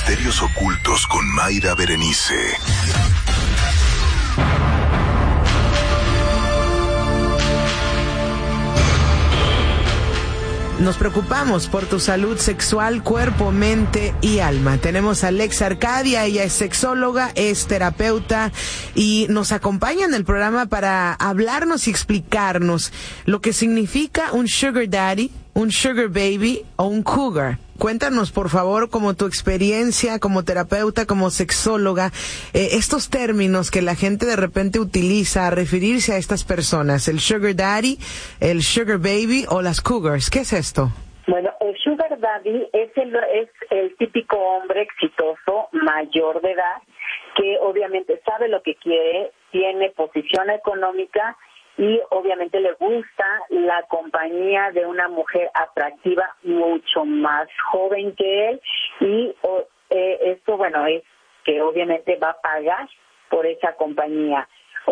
Misterios ocultos con Mayra Berenice. Nos preocupamos por tu salud sexual, cuerpo, mente y alma. Tenemos a Alexa Arcadia, ella es sexóloga, es terapeuta y nos acompaña en el programa para hablarnos y explicarnos lo que significa un sugar daddy, un sugar baby o un cougar. Cuéntanos, por favor, como tu experiencia como terapeuta, como sexóloga, estos términos que la gente de repente utiliza a referirse a estas personas, el sugar daddy, el sugar baby o las cougars. ¿Qué es esto? Bueno, el sugar daddy es el típico hombre exitoso, mayor de edad, que obviamente sabe lo que quiere, tiene posición económica y obviamente le gusta la compañía de una mujer atractiva mucho más joven que él y esto, bueno, es que obviamente va a pagar por esa compañía.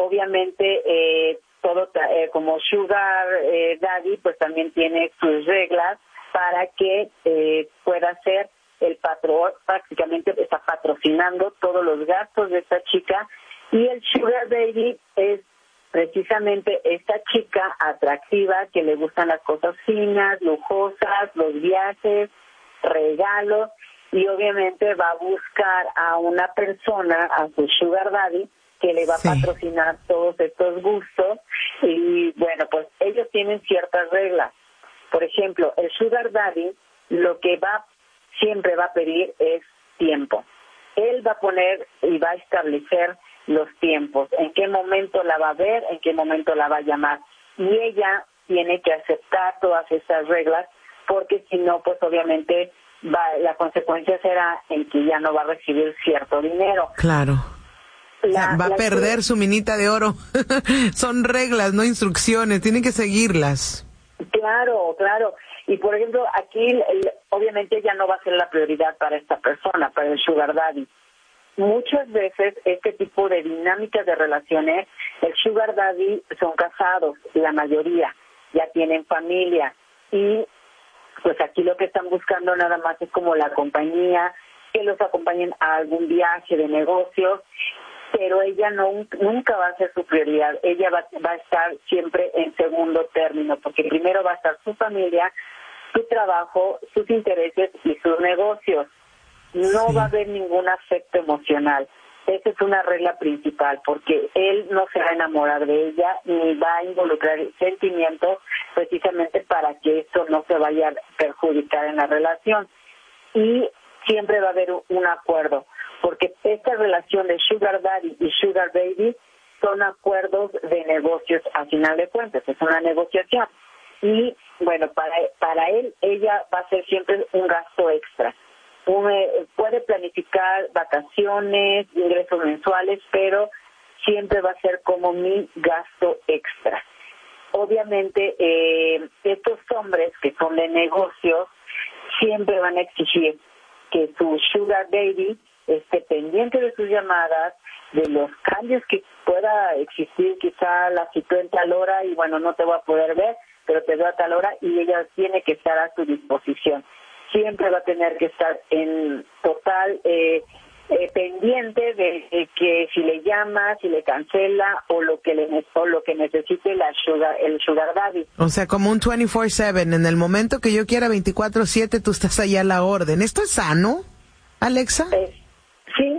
Obviamente todo como sugar daddy pues también tiene sus reglas para que pueda ser el patrón, prácticamente está patrocinando todos los gastos de esta chica, y el sugar baby es precisamente esta chica atractiva que le gustan las cosas finas, lujosas, los viajes, regalos, y obviamente va a buscar a una persona, a su sugar daddy, que le va a patrocinar todos estos gustos. Y bueno, pues ellos tienen ciertas reglas. Por ejemplo, el sugar daddy lo que siempre va a pedir es tiempo. Él va a poner y va a establecer los tiempos, en qué momento la va a ver, en qué momento la va a llamar. Y ella tiene que aceptar todas esas reglas, porque si no, pues obviamente la consecuencia será en que ya no va a recibir cierto dinero. Claro. Va a perder su minita de oro. Son reglas, no instrucciones, tienen que seguirlas. Claro, claro. Y por ejemplo, aquí obviamente ya no va a ser la prioridad para esta persona, para el sugar daddy. Muchas veces este tipo de dinámicas de relaciones, el sugar daddy son casados, la mayoría, ya tienen familia, y pues aquí lo que están buscando nada más es como la compañía, que los acompañen a algún viaje de negocios, pero ella nunca va a ser su prioridad. Ella va a estar siempre en segundo término, porque primero va a estar su familia, su trabajo, sus intereses y sus negocios. No va a haber ningún afecto emocional. Esa es una regla principal, porque él no se va a enamorar de ella ni va a involucrar sentimientos, precisamente para que esto no se vaya a perjudicar en la relación. Y siempre va a haber un acuerdo, porque esta relación de sugar daddy y sugar baby son acuerdos de negocios a final de cuentas, es una negociación. Y bueno, para él, ella va a ser siempre un gasto extra. Puede planificar vacaciones, ingresos mensuales, pero siempre va a ser como mi gasto extra. Obviamente, estos hombres que son de negocios siempre van a exigir que su sugar baby esté pendiente de sus llamadas, de los cambios que pueda existir, quizá la citó en tal hora y bueno, no te voy a poder ver, pero te veo a tal hora, y ella tiene que estar a su disposición. Siempre va a tener que estar en total pendiente de que si le llama, si le cancela o lo que necesite el sugar daddy. O sea, como un 24/7, en el momento que yo quiera 24/7 tú estás allá a la orden. ¿Esto es sano, Alexa? Sí,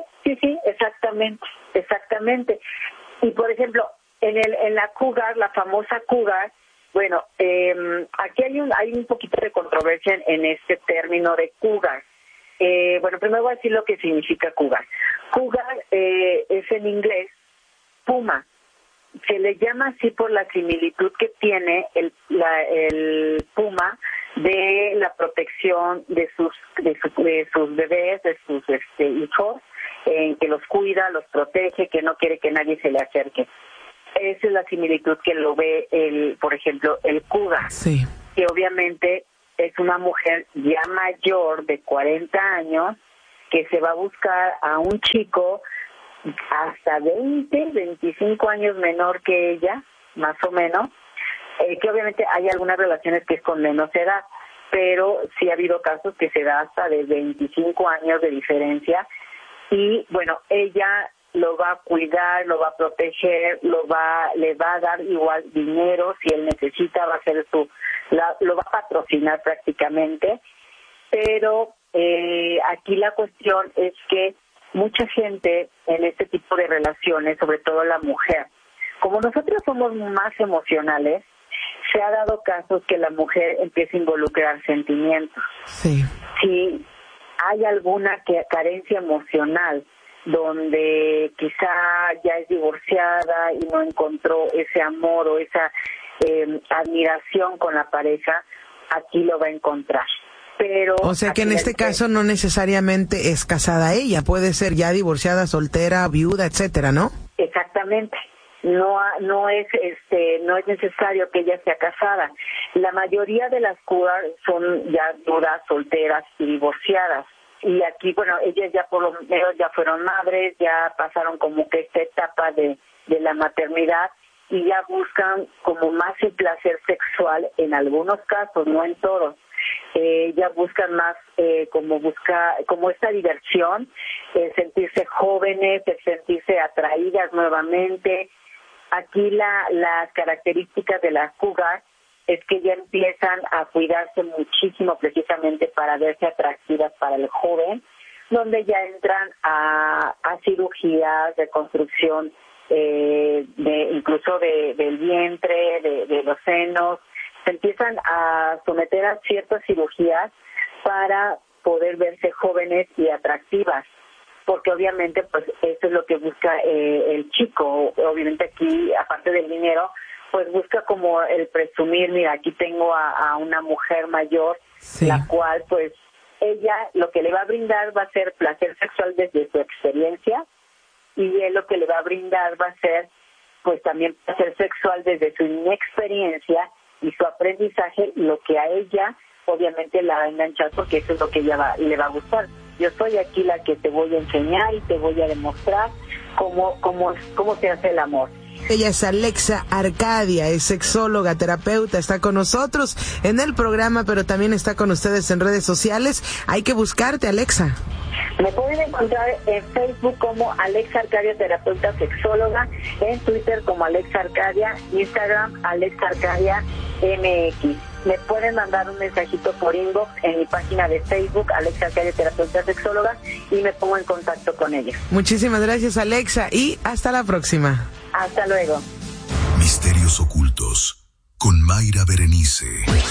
exactamente. Y por ejemplo, en la cougar, la famosa cougar, bueno, aquí hay un poquito de controversia en este término de cougar. Bueno, primero voy a decir lo que significa cougar. Cougar es en inglés puma. Se le llama así por la similitud que tiene el puma de la protección de sus bebés, de sus hijos, que los cuida, los protege, que no quiere que nadie se le acerque. Esa es la similitud que lo ve, por ejemplo, el cougar, que obviamente es una mujer ya mayor de 40 años que se va a buscar a un chico hasta 25 años menor que ella, más o menos, que obviamente hay algunas relaciones que es con menos edad, pero sí ha habido casos que se da hasta de 25 años de diferencia y bueno, ella lo va a cuidar, lo va a proteger, le va a dar igual dinero, si él necesita va a hacer lo va a patrocinar prácticamente, pero aquí la cuestión es que mucha gente en este tipo de relaciones, sobre todo la mujer, como nosotros somos más emocionales, se ha dado casos que la mujer empieza a involucrar sentimientos. Sí. Si hay alguna carencia emocional donde quizá ya es divorciada y no encontró ese amor o esa admiración con la pareja, aquí lo va a encontrar. Pero o sea que en este caso no necesariamente es casada ella, puede ser ya divorciada, soltera, viuda, etcétera, ¿no? Exactamente. No es necesario que ella sea casada. La mayoría de las curas son ya viudas, solteras y divorciadas. Y aquí, bueno, ellas ya por lo menos ya fueron madres, ya pasaron como que esta etapa de la maternidad y ya buscan como más el placer sexual en algunos casos, no en todos. Ya buscan más como esta diversión, sentirse jóvenes, sentirse atraídas nuevamente. Aquí las características de las cougar es que ya empiezan a cuidarse muchísimo precisamente para verse atractivas para el joven, donde ya entran a cirugías, reconstrucción incluso del vientre, de los senos. Se empiezan a someter a ciertas cirugías para poder verse jóvenes y atractivas, porque obviamente pues eso es lo que busca el chico. Obviamente aquí, aparte del dinero, pues busca como el presumir, mira, aquí tengo a una mujer mayor, sí, la cual pues ella lo que le va a brindar va a ser placer sexual desde su experiencia y él lo que le va a brindar va a ser pues también placer sexual desde su inexperiencia y su aprendizaje, lo que a ella obviamente la va a enganchar porque eso es lo que ella le va a gustar. Yo soy aquí la que te voy a enseñar y te voy a demostrar cómo se hace el amor. Ella es Alexa Arcadia, es sexóloga, terapeuta, está con nosotros en el programa, pero también está con ustedes en redes sociales. Hay que buscarte, Alexa. Me pueden encontrar en Facebook como Alexa Arcadia, terapeuta sexóloga, en Twitter como Alexa Arcadia, Instagram Alexa Arcadia MX. Me pueden mandar un mensajito por inbox en mi página de Facebook, Alexa Arcadia, terapeuta sexóloga, y me pongo en contacto con ella. Muchísimas gracias, Alexa, y hasta la próxima. Hasta luego. Misterios ocultos con Mayra Berenice.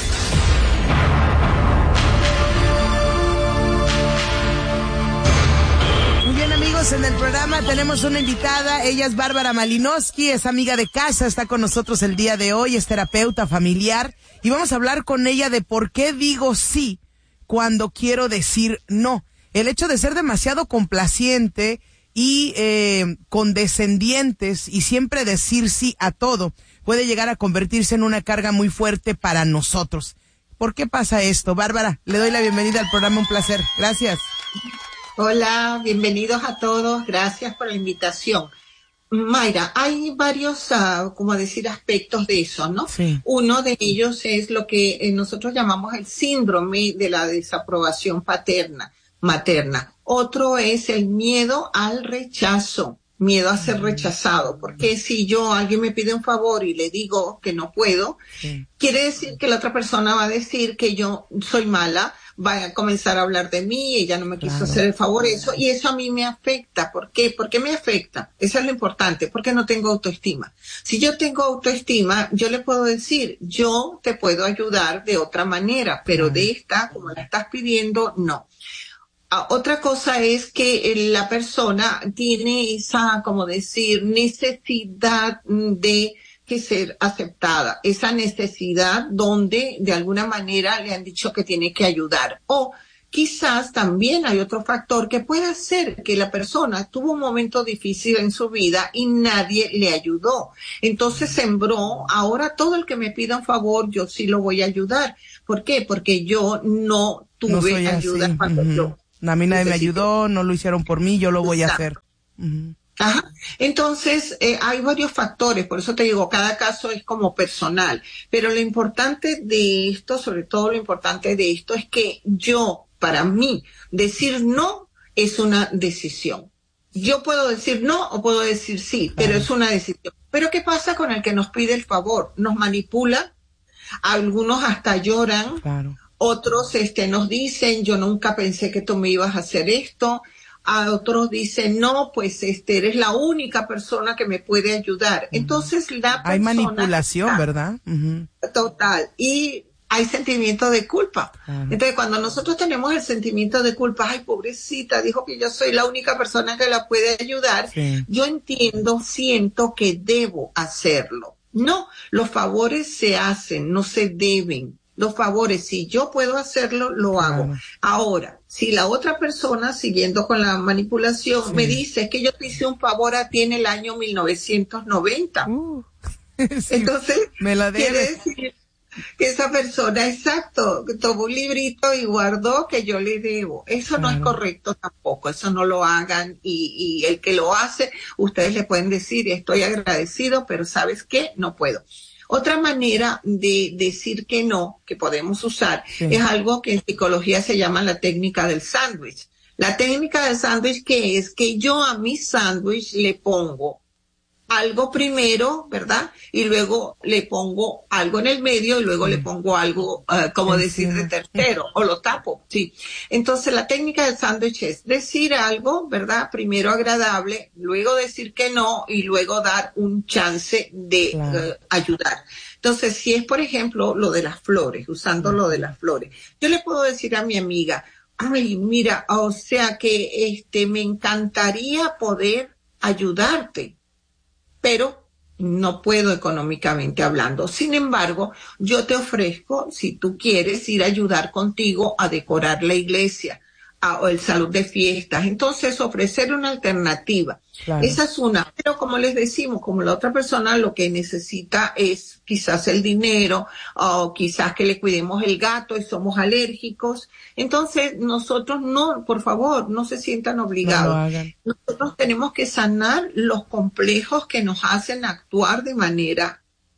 Muy bien, amigos, en el programa tenemos una invitada. Ella es Bárbara Malinowski, es amiga de casa, está con nosotros el día de hoy, es terapeuta familiar y vamos a hablar con ella de por qué digo sí cuando quiero decir no. El hecho de ser demasiado complaciente y condescendientes y siempre decir sí a todo puede llegar a convertirse en una carga muy fuerte para nosotros. ¿Por qué pasa esto? Bárbara, le doy la bienvenida al programa, un placer. Gracias. Hola, bienvenidos a todos, gracias por la invitación. Mayra, hay varios, aspectos de eso, ¿no? Sí. Uno de ellos es lo que nosotros llamamos el síndrome de la desaprobación materna. Otro es el miedo al rechazo, miedo a ser rechazado, porque si alguien me pide un favor y le digo que no puedo, quiere decir que la otra persona va a decir que yo soy mala, va a comenzar a hablar de mí, ella no me quiso hacer el favor, y eso a mí me afecta. ¿Por qué? ¿Por qué me afecta? Eso es lo importante, porque no tengo autoestima. Si yo tengo autoestima, yo le puedo decir, yo te puedo ayudar de otra manera, pero de esta, como la estás pidiendo, no. Otra cosa es que la persona tiene esa, necesidad de que ser aceptada, esa necesidad donde de alguna manera le han dicho que tiene que ayudar. O quizás también hay otro factor que puede ser que la persona tuvo un momento difícil en su vida y nadie le ayudó. Entonces sembró, ahora todo el que me pida un favor, yo sí lo voy a ayudar. ¿Por qué? Porque yo no tuve ayuda cuando yo... A mí nadie me ayudó, no lo hicieron por mí, yo lo voy a hacer. Ajá. Entonces, hay varios factores, por eso te digo, cada caso es como personal, pero lo importante de esto, sobre todo lo importante de esto es que para mí, decir no es una decisión. Yo puedo decir no o puedo decir sí, pero es una decisión. Pero ¿qué pasa con el que nos pide el favor? Nos manipula, algunos hasta lloran, otros nos dicen, yo nunca pensé que tú me ibas a hacer esto. A otros dicen, no, pues eres la única persona que me puede ayudar. Entonces la persona... Hay manipulación, ¿verdad? Total. Y hay sentimiento de culpa. Entonces cuando nosotros tenemos el sentimiento de culpa, ay, pobrecita, dijo que yo soy la única persona que la puede ayudar, yo siento que debo hacerlo. No, los favores se hacen, no se deben. Los favores, si yo puedo hacerlo, lo hago. Ahora, si la otra persona, siguiendo con la manipulación, me dice que yo te hice un favor a ti en el año 1990. Entonces, me la quiere decir que esa persona, exacto, tomó un librito y guardó que yo le debo. Eso no es correcto tampoco, eso no lo hagan y el que lo hace, ustedes le pueden decir, estoy agradecido, pero ¿sabes qué? No puedo. Otra manera de decir que no, que podemos usar, es algo que en psicología se llama la técnica del sándwich. La técnica del sándwich, ¿qué es? Que yo a mi sándwich le pongo algo primero, ¿verdad? Y luego le pongo algo en el medio y luego le pongo algo, como decir, de tercero, o lo tapo, sí. Entonces la técnica del sándwich es decir algo, ¿verdad? Primero agradable, luego decir que no y luego dar un chance de ayudar. Entonces, si es, por ejemplo, lo de las flores, usando lo de las flores, yo le puedo decir a mi amiga, ay, mira, o sea que me encantaría poder ayudarte, pero no puedo económicamente hablando. Sin embargo, yo te ofrezco, si tú quieres, ir a ayudar contigo a decorar la iglesia o el salón de fiestas. Entonces, ofrecer una alternativa. Esa es una. Pero como les decimos, como la otra persona lo que necesita es quizás el dinero o quizás que le cuidemos el gato y somos alérgicos. Entonces, nosotros no, por favor, no se sientan obligados. No nosotros tenemos que sanar los complejos que nos hacen actuar de manera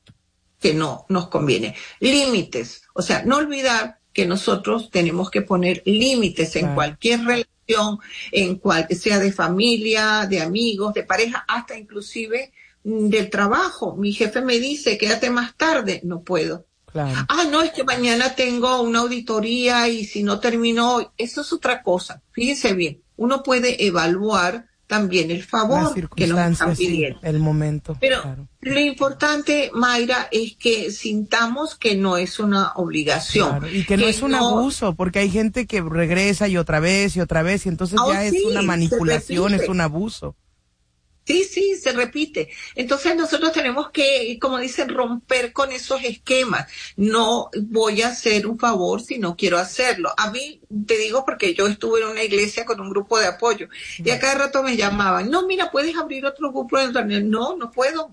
que no nos conviene. Límites. O sea, no olvidar que nosotros tenemos que poner límites en cualquier relación, en cual sea de familia, de amigos, de pareja, hasta inclusive del trabajo. Mi jefe me dice, quédate más tarde, no puedo. No, es que mañana tengo una auditoría y si no termino hoy, eso es otra cosa. Fíjense bien, uno puede evaluar también el favor que nos están pidiendo. El momento. Pero lo importante, Mayra, es que sintamos que no es una obligación. Y que no es un abuso, porque hay gente que regresa y otra vez, y entonces ya es una manipulación, es un abuso. Sí, se repite. Entonces nosotros tenemos que, como dicen, romper con esos esquemas. No voy a hacer un favor si no quiero hacerlo. A mí, te digo porque yo estuve en una iglesia con un grupo de apoyo y a cada rato me llamaban, no, mira, ¿puedes abrir otro grupo de entrenamiento? No puedo.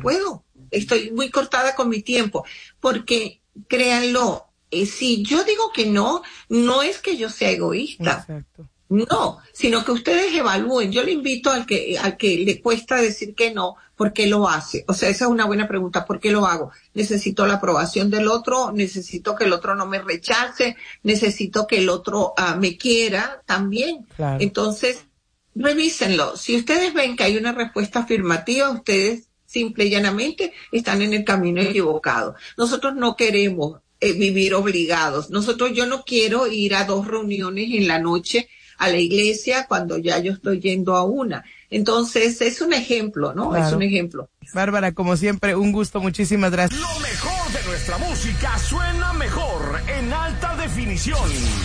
Estoy muy cortada con mi tiempo. Porque, créanlo, si yo digo que no es que yo sea egoísta. Exacto. No, sino que ustedes evalúen. Yo le invito al que le cuesta decir que no, ¿por qué lo hace? O sea, esa es una buena pregunta. ¿Por qué lo hago? Necesito la aprobación del otro, necesito que el otro no me rechace, necesito que el otro me quiera también. Entonces, revísenlo. Si ustedes ven que hay una respuesta afirmativa, ustedes simple y llanamente están en el camino equivocado. Nosotros no queremos vivir obligados. Yo no quiero ir a 2 reuniones en la noche a la iglesia cuando ya yo estoy yendo a una. Entonces, es un ejemplo, ¿no? Es un ejemplo. Bárbara, como siempre, un gusto, muchísimas gracias. Lo mejor de nuestra música suena mejor en alta definición.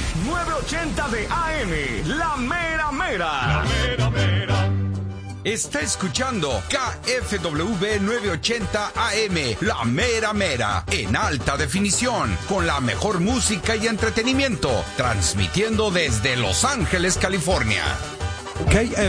980 de AM, La Mera Mera. La Mera Mera. Está escuchando KFWB 980 AM, La Mera Mera, en alta definición, con la mejor música y entretenimiento, transmitiendo desde Los Ángeles, California.